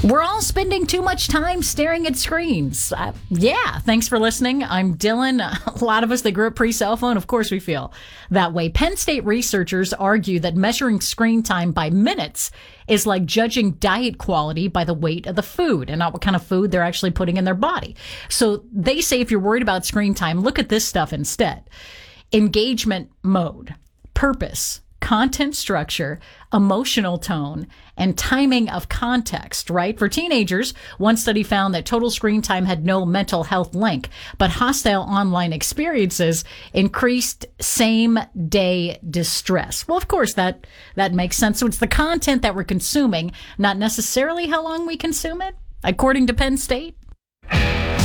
We're all spending too much time staring at screens. Yeah, thanks for listening. I'm Dylan. A lot of us that grew up pre-cell phone, of course we feel that way. Penn State researchers argue that measuring screen time by minutes is like judging diet quality by the weight of the food and not what kind of food they're actually putting in their body. So they say if you're worried about screen time, look at this stuff instead. Engagement mode, purpose, content structure, emotional tone, and timing of context, right? For teenagers, one study found that total screen time had no mental health link, but hostile online experiences increased same-day distress. Well, of course, that makes sense. So it's the content that we're consuming, not necessarily how long we consume it, according to Penn State.